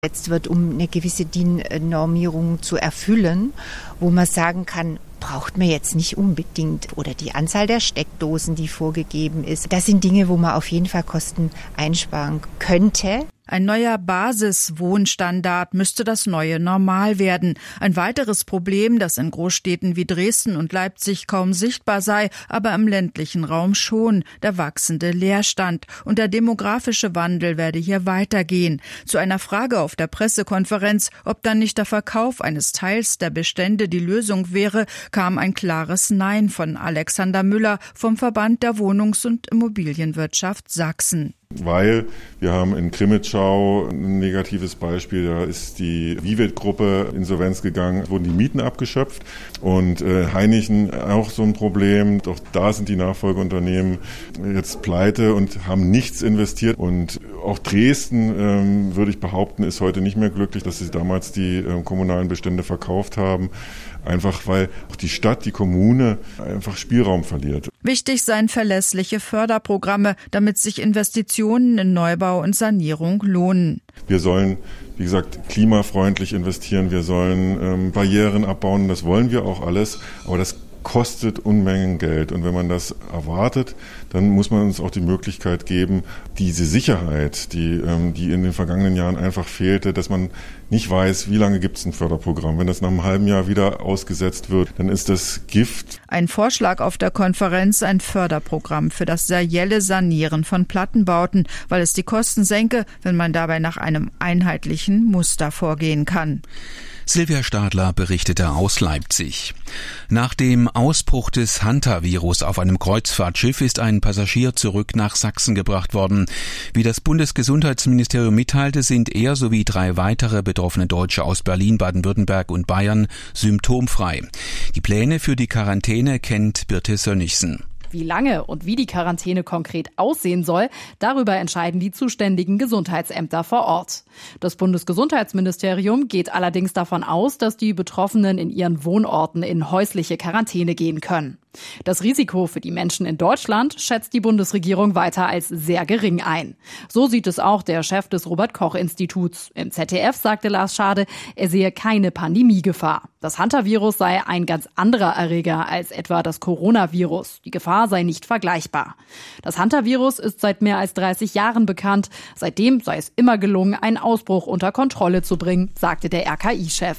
Jetzt wird, um eine gewisse DIN-Normierung zu erfüllen, wo man sagen kann, braucht man jetzt nicht unbedingt. Oder die Anzahl der Steckdosen, die vorgegeben ist. Das sind Dinge, wo man auf jeden Fall Kosten einsparen könnte. Ein neuer Basiswohnstandard müsste das neue Normal werden. Ein weiteres Problem, das in Großstädten wie Dresden und Leipzig kaum sichtbar sei, aber im ländlichen Raum schon, der wachsende Leerstand. Und der demografische Wandel werde hier weitergehen. Zu einer Frage auf der Pressekonferenz, ob dann nicht der Verkauf eines Teils der Bestände die Lösung wäre, kam ein klares Nein von Alexander Müller vom Verband der Wohnungs- und Immobilienwirtschaft Sachsen. Weil wir haben in Krimitschau ein negatives Beispiel, da ist die Vivet-Gruppe Insolvenz gegangen, wurden die Mieten abgeschöpft und Heinichen auch so ein Problem, doch da sind die Nachfolgeunternehmen jetzt pleite und haben nichts investiert und auch Dresden, würde ich behaupten, ist heute nicht mehr glücklich, dass sie damals die kommunalen Bestände verkauft haben. Einfach weil auch die Stadt, die Kommune einfach Spielraum verliert. Wichtig seien verlässliche Förderprogramme, damit sich Investitionen in Neubau und Sanierung lohnen. Wir sollen, wie gesagt, klimafreundlich investieren, wir sollen Barrieren abbauen, das wollen wir auch alles, aber das kostet Unmengen Geld. Und wenn man das erwartet, dann muss man uns auch die Möglichkeit geben, diese Sicherheit, die in den vergangenen Jahren einfach fehlte, dass man nicht weiß, wie lange gibt es ein Förderprogramm. Wenn das nach einem halben Jahr wieder ausgesetzt wird, dann ist das Gift. Ein Vorschlag auf der Konferenz, ein Förderprogramm für das serielle Sanieren von Plattenbauten, weil es die Kosten senke, wenn man dabei nach einem einheitlichen Muster vorgehen kann. Silvia Stadler berichtete aus Leipzig. Nach dem Ausbruch des Hantavirus auf einem Kreuzfahrtschiff ist ein Passagier zurück nach Sachsen gebracht worden. Wie das Bundesgesundheitsministerium mitteilte, sind er sowie 3 weitere betroffene Deutsche aus Berlin, Baden-Württemberg und Bayern symptomfrei. Die Pläne für die Quarantäne kennt Birte Sönnigsen. Wie lange und wie die Quarantäne konkret aussehen soll, darüber entscheiden die zuständigen Gesundheitsämter vor Ort. Das Bundesgesundheitsministerium geht allerdings davon aus, dass die Betroffenen in ihren Wohnorten in häusliche Quarantäne gehen können. Das Risiko für die Menschen in Deutschland schätzt die Bundesregierung weiter als sehr gering ein. So sieht es auch der Chef des Robert-Koch-Instituts. Im ZDF sagte Lars Schade, er sehe keine Pandemiegefahr. Das Hantavirus sei ein ganz anderer Erreger als etwa das Coronavirus. Die Gefahr sei nicht vergleichbar. Das Hantavirus ist seit mehr als 30 Jahren bekannt. Seitdem sei es immer gelungen, einen Ausbruch unter Kontrolle zu bringen, sagte der RKI-Chef.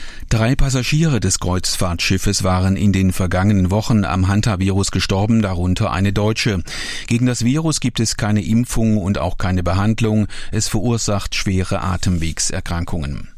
3 Passagiere des Kreuzfahrtschiffes waren in den vergangenen Wochen am Hantavirus gestorben, darunter eine Deutsche. Gegen das Virus gibt es keine Impfung und auch keine Behandlung. Es verursacht schwere Atemwegserkrankungen.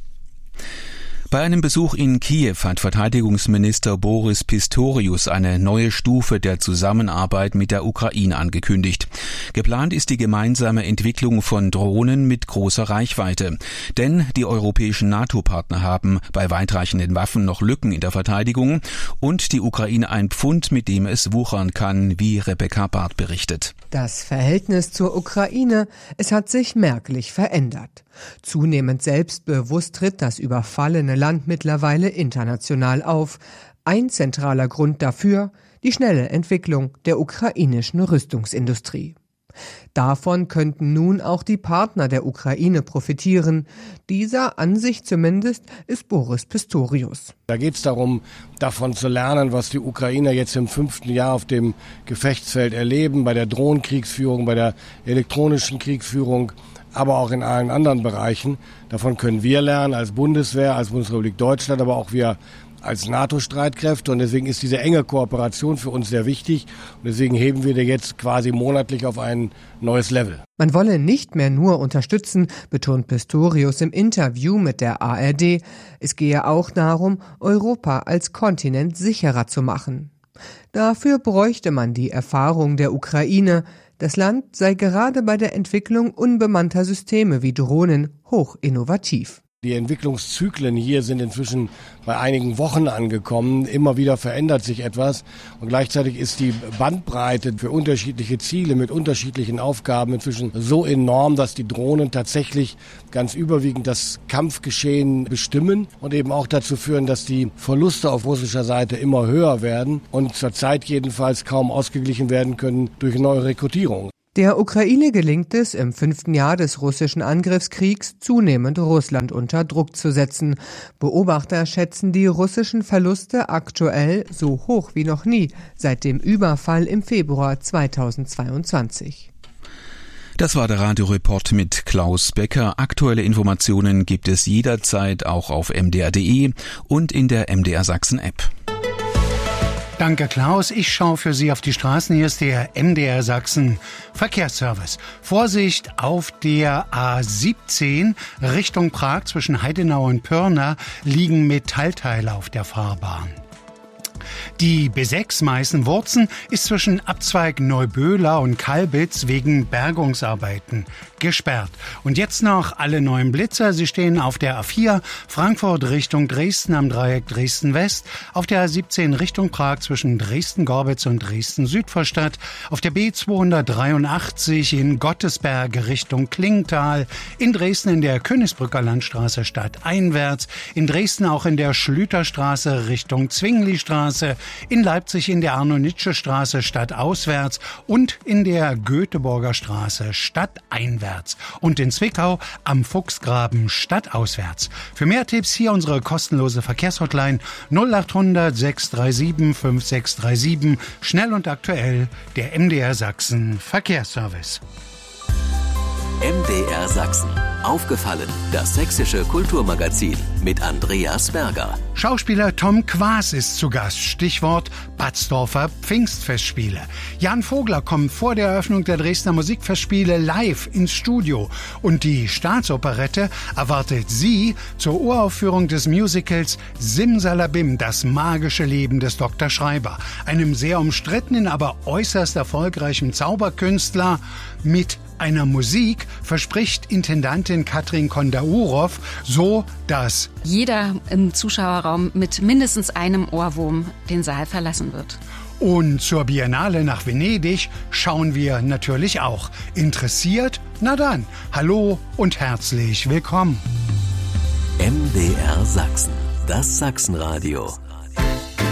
Bei einem Besuch in Kiew hat Verteidigungsminister Boris Pistorius eine neue Stufe der Zusammenarbeit mit der Ukraine angekündigt. Geplant ist die gemeinsame Entwicklung von Drohnen mit großer Reichweite. Denn die europäischen NATO-Partner haben bei weitreichenden Waffen noch Lücken in der Verteidigung und die Ukraine ein Pfund, mit dem es wuchern kann, wie Rebecca Barth berichtet. Das Verhältnis zur Ukraine, es hat sich merklich verändert. Zunehmend selbstbewusst tritt das überfallene Land mittlerweile international auf. Ein zentraler Grund dafür: die schnelle Entwicklung der ukrainischen Rüstungsindustrie. Davon könnten nun auch die Partner der Ukraine profitieren. Dieser Ansicht zumindest ist Boris Pistorius. Da geht es darum, davon zu lernen, was die Ukrainer jetzt im 5. Jahr auf dem Gefechtsfeld erleben, bei der Drohnenkriegsführung, bei der elektronischen Kriegsführung, aber auch in allen anderen Bereichen. Davon können wir lernen als Bundeswehr, als Bundesrepublik Deutschland, aber auch wir als NATO-Streitkräfte. Und deswegen ist diese enge Kooperation für uns sehr wichtig. Und deswegen heben wir die jetzt quasi monatlich auf ein neues Level. Man wolle nicht mehr nur unterstützen, betont Pistorius im Interview mit der ARD. Es gehe auch darum, Europa als Kontinent sicherer zu machen. Dafür bräuchte man die Erfahrung der Ukraine. Das Land sei gerade bei der Entwicklung unbemannter Systeme wie Drohnen hoch innovativ. Die Entwicklungszyklen hier sind inzwischen bei einigen Wochen angekommen. Immer wieder verändert sich etwas. Und gleichzeitig ist die Bandbreite für unterschiedliche Ziele mit unterschiedlichen Aufgaben inzwischen so enorm, dass die Drohnen tatsächlich ganz überwiegend das Kampfgeschehen bestimmen und eben auch dazu führen, dass die Verluste auf russischer Seite immer höher werden und zurzeit jedenfalls kaum ausgeglichen werden können durch neue Rekrutierung. Der Ukraine gelingt es, im 5. Jahr des russischen Angriffskriegs zunehmend Russland unter Druck zu setzen. Beobachter schätzen die russischen Verluste aktuell so hoch wie noch nie seit dem Überfall im Februar 2022. Das war der Radioreport mit Klaus Becker. Aktuelle Informationen gibt es jederzeit auch auf mdr.de und in der MDR Sachsen App. Danke, Klaus. Ich schaue für Sie auf die Straßen. Hier ist der MDR Sachsen Verkehrsservice. Vorsicht auf der A17 Richtung Prag zwischen Heidenau und Pirna liegen Metallteile auf der Fahrbahn. Die B6 Meißen-Wurzen ist zwischen Abzweig Neuböhler und Kalbitz wegen Bergungsarbeiten gesperrt. Und jetzt noch alle neuen Blitzer. Sie stehen auf der A4 Frankfurt Richtung Dresden am Dreieck Dresden-West, auf der A17 Richtung Prag zwischen Dresden-Gorbitz und Dresden-Südvorstadt, auf der B283 in Gottesberg Richtung Klingenthal, in Dresden in der Königsbrücker Landstraße stadteinwärts, in Dresden auch in der Schlüterstraße Richtung Zwinglistraße, in Leipzig in der Arno-Nitsche-Straße stadtauswärts und in der Göteborger Straße stadteinwärts. Und in Zwickau am Fuchsgraben stadtauswärts. Für mehr Tipps hier unsere kostenlose Verkehrshotline 0800 637 5637. Schnell und aktuell der MDR Sachsen Verkehrsservice. MDR Sachsen. Aufgefallen, das sächsische Kulturmagazin mit Andreas Berger. Schauspieler Tom Quaas ist zu Gast. Stichwort Batzdorfer Pfingstfestspiele. Jan Vogler kommt vor der Eröffnung der Dresdner Musikfestspiele live ins Studio. Und die Staatsoperette erwartet Sie zur Uraufführung des Musicals Simsalabim, das magische Leben des Dr. Schreiber. Einem sehr umstrittenen, aber äußerst erfolgreichen Zauberkünstler mit einer Musik, verspricht Intendantin Katrin Kondaurov, so dass jeder im Zuschauerraum mit mindestens einem Ohrwurm den Saal verlassen wird. Und zur Biennale nach Venedig schauen wir natürlich auch. Interessiert? Na dann, hallo und herzlich willkommen. MDR Sachsen, das Sachsenradio.